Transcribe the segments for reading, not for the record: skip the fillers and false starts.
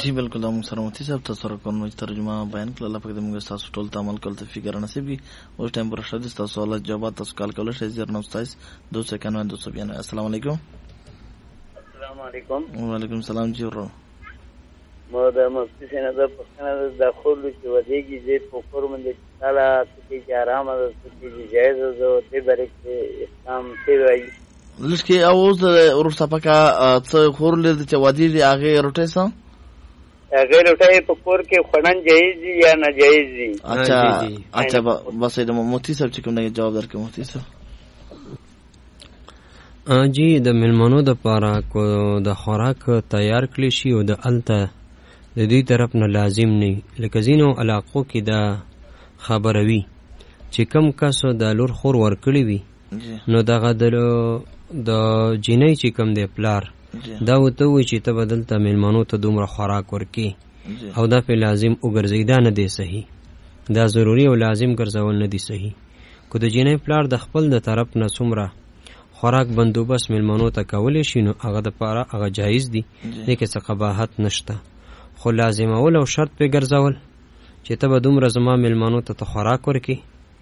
جی بالکل هم سره مفتي صاحب تاسو سره کوم ترجمه بیان کړل. الله پاک دې موږ تاسو ټول ته عمل کول توفیق نصیب کړي. اوس ټایم پر شته تاسو سوالات جواب تاسو کال کولای شئ 097 291 292. السلام علیکم. السلام علیکم. وعلیکم السلام. جی ورو مو د مفتي سینه د پښتنه د خپل چې ودیږي چې په کور باندې تعالی چې آرام او چې جایز او دې برکه اسلام ته وایي لکه اوس ورو صفکا څه خور لید چې وادي دی هغه روټه سم هغه روټه په کور کې خنن جایز دي یا ناجایز دي؟ اچھا بس د مفتي صاحب چې کوم نه جواب درکې مفتي صاحب. جی د ملمنو د پاره کو د خوراک تیار کړی شي او د الته د دې طرف نه لازم نه لکه زینو علاقو کې دا خبروي چې کم کسو د لور خور ورکړي وي نو دغه د جنۍ چې کم دی پلار دا وته وي چې ته بدلته ملمنو ته دومره خوراک ورکي او دا په لازم وګرځي دا نه دی صحیح. دا ضروری او لازم ګرځول نه دی صحیح. کو د جنۍ پلار د خپل د طرف نه څومره خوراک بندوبست ملمنو ته کولی شي نو هغه د پاره هغه جایز دي لیکن څه قباحت نشته. خو لازم اول او شرط په ګرځول چې ته به دومره زما ملمنو ته خوراک ورکي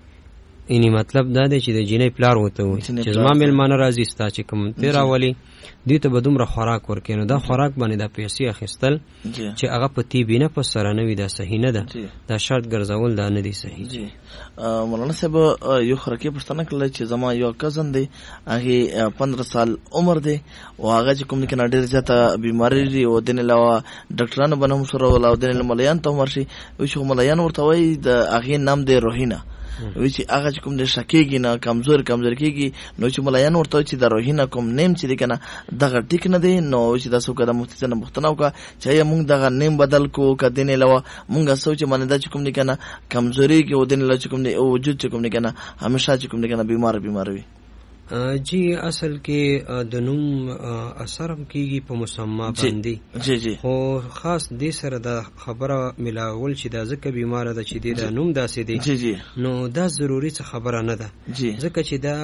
اینی مطلب دا دی چې د جنۍ پلار وته وي چې زما ملمانه راځي ستا چې کوم تی راولي دوی ته به دومره خوراک ورکي نو دا خوراک باندې دا پیسې اخیستل چې هغه په طبي نه په سره نه وي دا صحیح نه ده. دا شرط ګرځول دا نه دی صحیح. مولانا صاحب یو خرکې پښتنه کړل چې زما یو کزن دی هغه 15 سال عمر دی او هغه چې کوم کنه ډېر زیاته بیماری دی او دنه علاوه ډاکټرانو بنهم سره ولا دنه مليان ته ورشي او چې مليان ورته وای د هغه نام دی روحینا وی چې هغه کوم د شکیږي نه کمزور کیږي نو چې ملایان ورته چې د روحینا کوم نیم چې کنه دغه ټیک نه دی نو چې تاسو کده مفتي نه مختنه وکړه چې موږ دغه نیم بدل کو کدی نه لوا موږ سوچ باندې د کوم نه کنه کمزوري کې ودن ل کوم نه وجود چې کوم نه کنه همیشه چې کوم نه کنه بیمار وي. جی اصل کې د نوم اثر هم کیږي په مسما باندې جی خو خاص دې سره د خبره ملاول چې دا ځکه بیمار ده چې د نوم داسې دی جی نو دا ضروری څه خبره نه ده ځکه چې دا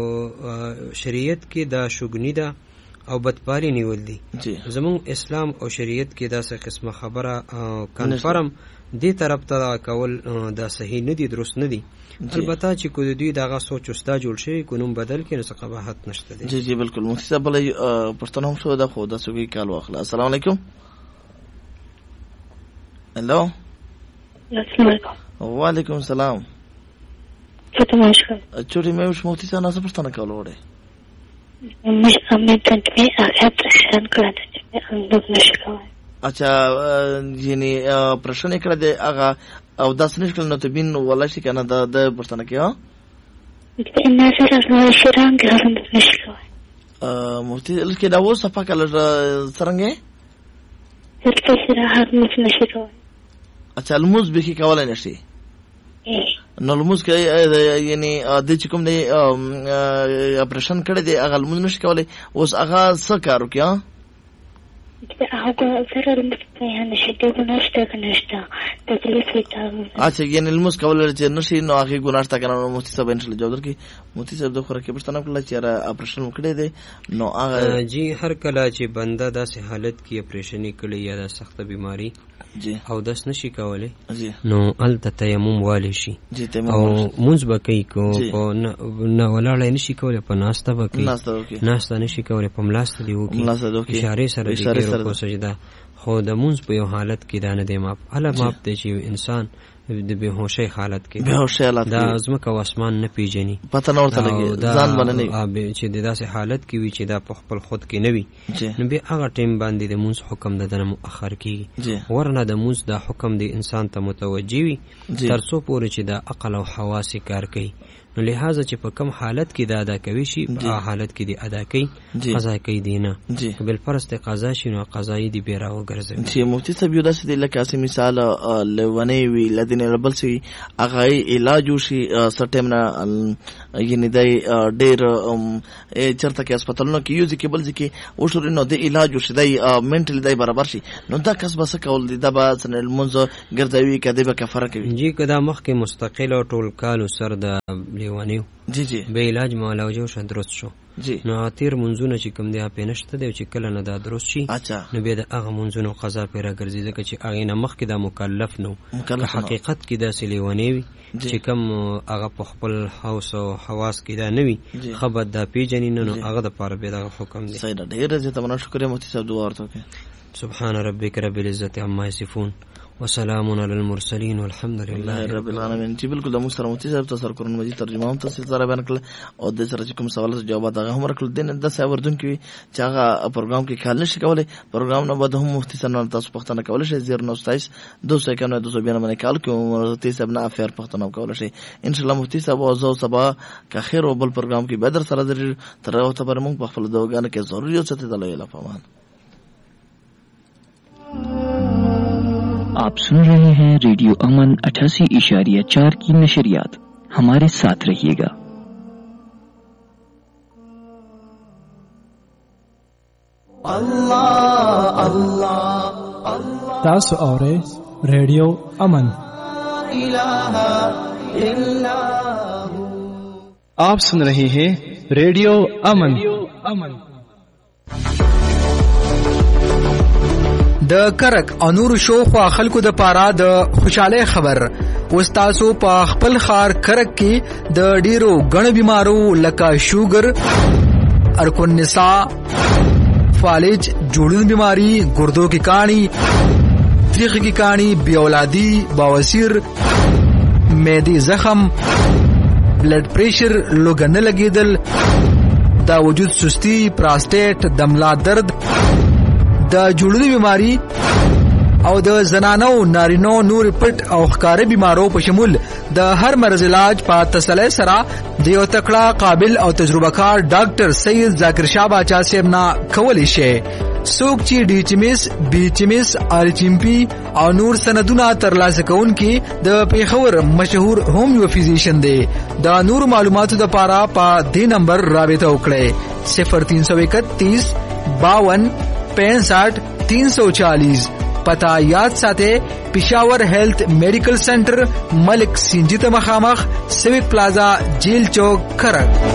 په شریعت کې دا شګنی ده او بدپاری نیول دي. زمون اسلام او شریعت کې دا څه قسمه خبره کنفرم دې طرف ته کول دا صحیح نه دي درست نه دي. البته چې کو دوی دغه سوچ استا جوړ شي کو نوم بدل کړي نو قباحت نشته دي. جی بالکل مفتي صاحب بلې پښتنه هم شو دا خو دا سوي کال واخله. السلام علیکم. هلو السلام علیکم. وعلیکم السلام. څه مشکل چوري مې وش مفتي صاحب نه پښتنه کول وړه مې ته هغه پرشن کړه چې د نشکوي. اچھا یعنی پرشن کړه د هغه او داس نشکل نو ته بین ولا شي کنه د پښتنه کې ها ان سره شران ګرځم نشکوي مفتي لکه دا و صفه کله څنګه هرڅه سره هر نشکوي. اچھا الموز به کې کولای نشي نو الموز کې یعنی د چې کوم دی اپریشن کړی دی هغه الموز نشي کولای اوس هغه څه کار وکړي هغه سره الموز نشته تکلیف ته اچھا یعنی الموز کولای چې نشي نو هغه ګناه تا کنه مفتي صاحب انشاء الله جواب درکې. مفتي صاحب د خوراکي پښتنه کړل چې اپریشن وکړي دی نو هغه جی هر کله چې بنده داسې حالت کې اپریشن کړي یا د سخت بیماری او داس نشي کولای نو الته تیمم والی شي او مونږ به کوي کو نه ولاړ نشي کولای په ناسته به کوي ناسته نشي کولای په ملاسته دی وکي اشاره سره دی کو سجده خو د مونږ په یو حالت کې دا نه دی ماپ هله ماپ دی چې انسان د بهوشي حالت کې بهوشي حالت دا ازمکه واسمان نه پیژني پته نه ورته لګي ځان باندې نه چې د داسې حالت کې وي چې دا په خپل خود کې نه وي نو به هغه ټیم باندې د مونږ حکم د دنه مؤخر کیږي ورنه د مونږ د حکم د انسان ته متوجي وي ترڅو پورې چې د عقل او حواس کار کوي نو لہذا چې په کم حالت کې دا ادا کوي شي په حالت کې دی ادا کوي قضا کوي دینه بل فرض قضا شي نو قضایي دی بیره وګرځي. چې مفتي صاحب یو داسې لکه اسې مثال لونی وی لدین ربل سي هغه علاج شي سټیم نه یعنی دای ډېر چرته کې هسپتالونو کې یو ځکه بل ځکه او شوري نو د علاج شي دای منټل دای برابر شي نو دا کس بس کول دی دا به سن المنځ ګرځوي کده به کفاره کوي. جی کدا مخ کې مستقل او ټول کال سر د لیوانیو جی جی به علاج معالجه شو درست شو جی نو تیر منځونه چې کوم دی په نشته دی چې کله نه دا درست شي اچھا نو بیا د هغه منځونو قضا پیرا ګرځي ځکه چې هغه نه مخکې دا مکلف نو حقیقت کې دا سلیوانی وي چې کوم هغه په خپل حوس او حواس کې دا نه وي خبر دا پیژنې نو هغه د پاره به دا حکم دی. صحیح ده، ډېر زیاته مننه، شکریہ مفتي صاحب، دعا ورته وکړئ. سبحان ربك رب العزة عما يصفون وسلام على المرسلين والحمد لله رب العالمین. چې بالکل د موږ سره مفتي صاحب تاسو قرآن مجید ترجمه هم تاسو سره بیان کړل او د سره چې کوم سوالات جوابات هغه هم ورکړل. د صاحب وردون کې چې هغه پروګرام کې خیال نشي کولای، پروګرام نه بعد هم مفتي صاحب تاسو پښتنه کولای شئ 097 251 292 باندې کال کوم مفتي صاحب نه افیر پښتنه کولای شئ ان شاء الله. مفتي صاحب او زو سبا کا خیر او بل پروګرام کې بدر سره درې تر اوسه پر موږ په خپل دوګانه کې ضروري او څه ته د الله پامان. आप सुन रहे हैं रेडियो अमन 88.4 की नशरियात. हमारे साथ रहिएगा. अल्लाह अल्लाह अल्लाह तासु औरे रेडियो अमन इलाहा इल्लाहु. आप सुन रहे हैं रेडियो अमन. د کرک انور شو خو خلکو د پارا د خوشاله خبر وستاسو په خپل خار کرک کې د ډیرو غن بیمارو لکه شوګر، ارکون نساء، فالج، جوړون بیماری، ګردو کی کانی، تریخ کی کانی، بی اولادی، بواسیر، معدی زخم، بلڈ پریشر، لوګن لګیدل، دا وجود سستی، پراسټیټ، دملا درد، د جوړونی بیماری او د زنانو نارینو نور پټ او ښکار بیمارو په شمول د هر مرض علاج په تسلی سره د یو تکړه قابل او تجربه کار ډاکټر سید ذاکر شاه باچا صاحب نه کولی شي. څوک چې ډي ایچ ایم ایس، بي ایچ ایم ایس، آر ایچ ایم پی او نور سندونه ترلاسه کوونکي د پیښور مشهور هومیو فزیشن دی. د نور معلوماتو د پاره په دې نمبر رابطه وکړئ 0331 52 65 340. پتا یاد ساته پشاور هیلث میڈیکل سینٹر، ملک سنجیت مخامخ، سیوک پلازا، جیل چوک، کرک.